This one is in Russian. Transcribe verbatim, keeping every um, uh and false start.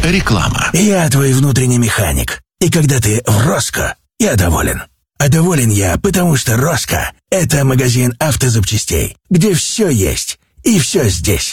Реклама. Я твой внутренний механик. И когда ты в Роско, я доволен. А доволен я, потому что Роско — это магазин автозапчастей, где все есть и все здесь.